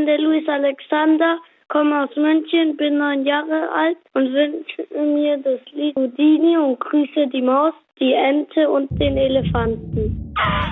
bin der Luis Alexander, komme aus München, bin 9 Jahre alt und wünsche mir das Lied Houdini und grüße die Maus, die Ente und den Elefanten.